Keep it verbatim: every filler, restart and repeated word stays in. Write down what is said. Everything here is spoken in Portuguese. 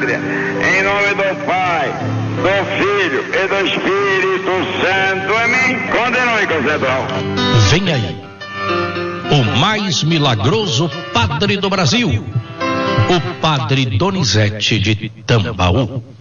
pátria, em nome do Pai, do Filho e do Espírito Santo. Amém. Continue com o Central. Vem aí, o mais milagroso padre do Brasil, o Padre Donizete de Tambaú.